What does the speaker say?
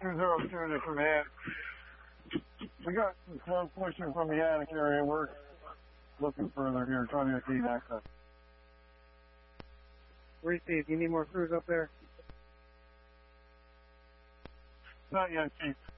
202 to command. We got some close pushing from the attic area. We're looking further here, trying to gain access. Receive. You need more crews up there? Not yet, Chief.